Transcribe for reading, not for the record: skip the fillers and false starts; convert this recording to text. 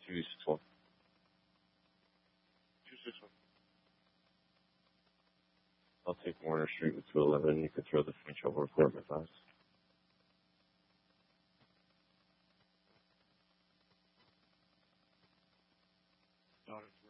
261. 261. I'll take Warner Street with 211. You can throw the French over for my fives. Got it.